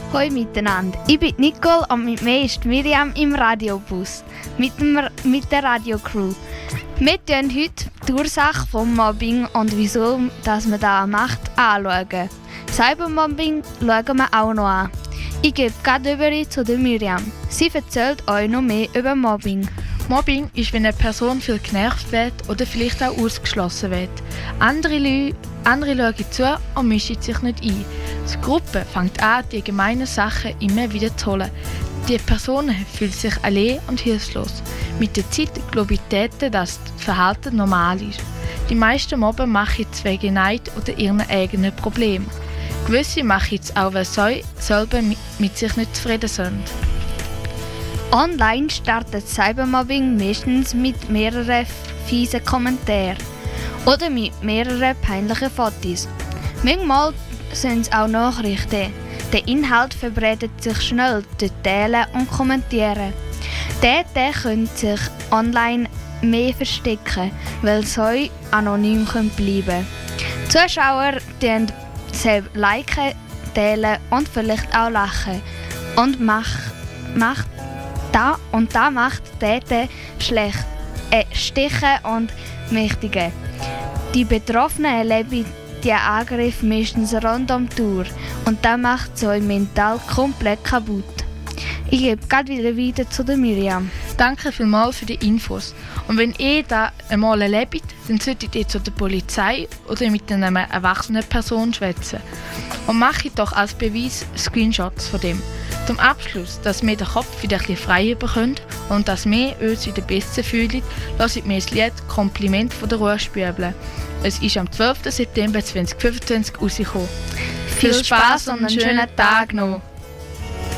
Hallo miteinander, ich bin Nicole und mit mir ist Miriam im Radiobus mit der Radiocrew. Wir schauen heute die Ursache des Mobbing und wieso dass man das macht anschauen. Cybermobbing schauen wir auch noch an. Ich gebe gerade über zu der Miriam. Sie erzählt euch noch mehr über Mobbing. Mobbing ist, wenn eine Person viel genervt wird oder vielleicht auch ausgeschlossen wird. Andere schauen zu und mischen sich nicht ein. Die Gruppe fängt an, die gemeinen Sachen immer wieder zu holen. Die Personen fühlen sich allein und hilflos. Mit der Zeit glaube ich, dass das Verhalten normal ist. Die meisten Mobber machen es wegen Neid oder ihren eigenen Problemen. Gewisse machen es auch, weil sie selber mit sich nicht zufrieden sind. Online startet Cybermobbing meistens mit mehreren fiesen Kommentaren oder mit mehreren peinlichen Fotos. Manchmal sind es auch Nachrichten. Der Inhalt verbreitet sich schnell durch Teilen und Kommentieren. Täter können sich online mehr verstecken, weil sie anonym bleiben können. Zuschauer liken, teilen und vielleicht auch lachen. Und das macht Täter schlecht, stichen und mächtigen. Die Betroffenen erleben die Angriffe meistens rund um die Uhr und das macht sie mental komplett kaputt. Ich gebe gerade wieder zu der Miriam. Danke vielmals für die Infos. Und wenn ihr das einmal erlebt, dann solltet ihr zu der Polizei oder mit einer erwachsenen Person schwätzen. Und macht doch als Beweis Screenshots von dem. Zum Abschluss, dass wir den Kopf wieder ein bisschen frei bekommen und dass wir uns wieder besser fühlen, lasst mir das Lied «Kompliment» von der Ruhe spielen. Es ist am 12. September 2025 rausgekommen. Viel Spaß und einen schönen Tag noch!